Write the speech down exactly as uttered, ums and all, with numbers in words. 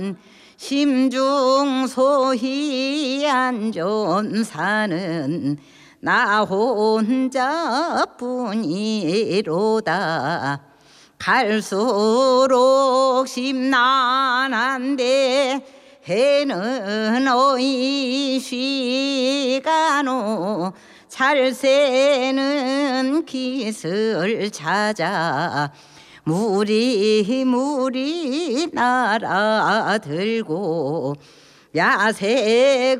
심중소희 안전 사는 나 혼자뿐이로다. 갈수록 심란한데 해는 어이 쉬가노. 잘 새는 깃을 찾아 무리 무리 날아들고 야생